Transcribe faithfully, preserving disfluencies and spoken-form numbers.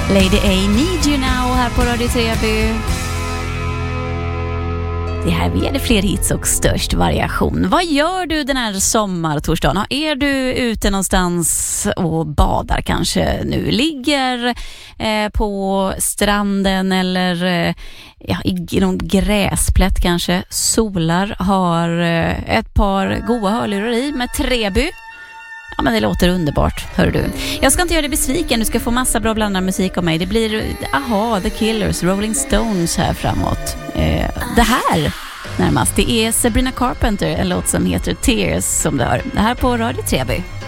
Lady A, Need You Now här på Radio Treby. Det här är det fler hits och störst variation. Vad gör du den här sommartorsdagen? Är du ute någonstans och badar kanske nu? Ligger eh, på stranden eller eh, ja, i någon gräsplätt kanske? Solar, har eh, ett par goda hörlurar i med Treby. Ja, men det låter underbart, hör du. Jag ska inte göra dig besviken, du ska få massa bra blandad musik av mig. Det blir, aha, The Killers, Rolling Stones här framåt. Eh, det här närmast, det är Sabrina Carpenter, en låt som heter Tears som du hör. Det här på Radio Treby.